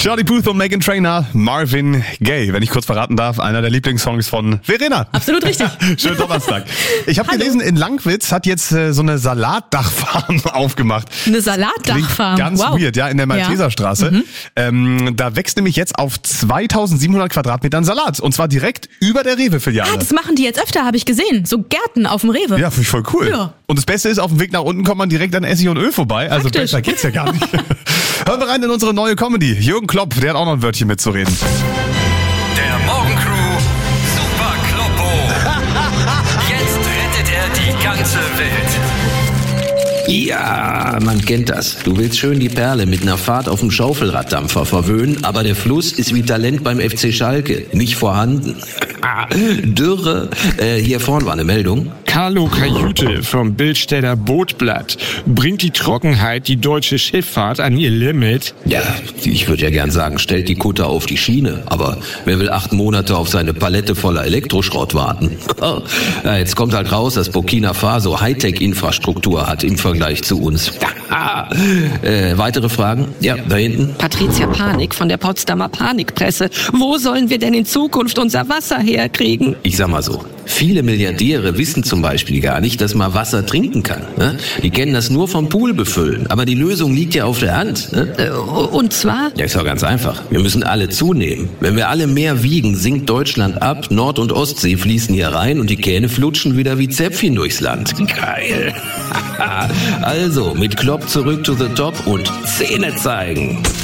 Charlie Puth und Meghan Trainor, Marvin Gaye, wenn ich kurz verraten darf, einer der Lieblingssongs von Verena. Absolut richtig. Schönen Donnerstag. Ich habe gelesen, in Langwitz hat jetzt so eine Salatdachfarm aufgemacht. Eine Salatdachfarm? Ganz weird, ja, in der Malteserstraße. Da wächst nämlich jetzt auf 2700 Quadratmetern Salat. Und zwar direkt über der Rewe-Filiale. Ah, das machen die jetzt öfter, habe ich gesehen. So Gärten auf dem Rewe. Ja, finde ich voll cool. Ja. Und das Beste ist, auf dem Weg nach unten kommt man direkt an Essig und Öl vorbei. Also Praktisch. besser geht's ja gar nicht. Hören wir rein in unsere neue Comedy. Jürgen Klopp, der hat auch noch ein Wörtchen mitzureden. Der Morgencrew Super Kloppo. Jetzt rettet er die ganze Welt. Ja, man kennt das. Du willst schön die Perle mit einer Fahrt auf dem Schaufelraddampfer verwöhnen, aber der Fluss ist wie Talent beim FC Schalke. Nicht vorhanden. Dürre. Hier vorne war eine Meldung. Carlo Kajüte vom Bildsteller Bootblatt bringt die Trockenheit die deutsche Schifffahrt an ihr Limit. Ja, ich würde ja gern sagen, stellt die Kutter auf die Schiene. Aber wer will 8 Monate auf seine Palette voller Elektroschrott warten? Ja, jetzt kommt halt raus, dass Burkina Faso Hightech-Infrastruktur hat im Vergleich zu uns. Weitere Fragen? Ja, da hinten. Patricia Panik von der Potsdamer Panikpresse. Wo sollen wir denn in Zukunft unser Wasser herkriegen? Ich sag mal so, viele Milliardäre wissen zum Beispiel gar nicht, dass man Wasser trinken kann. Ne? Die kennen das nur vom Pool befüllen. Aber die Lösung liegt ja auf der Hand. Ne? Und zwar? Ja, ist doch ganz einfach. Wir müssen alle zunehmen. Wenn wir alle mehr wiegen, sinkt Deutschland ab, Nord- und Ostsee fließen hier rein und die Kähne flutschen wieder wie Zäpfchen durchs Land. Geil. Also, mit Klopp zurück to the top und Zähne zeigen.